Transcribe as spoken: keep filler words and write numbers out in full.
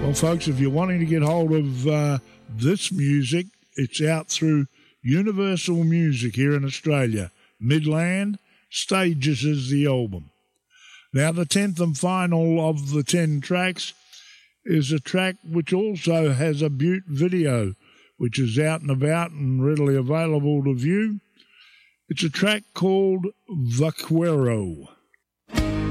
Well, folks, if you're wanting to get hold of uh, this music, it's out through Universal Music here in Australia. Midland Stages is the album. Now, the tenth and final of the ten tracks is a track which also has a Butte video, which is out and about and readily available to view. It's a track called Vaquero.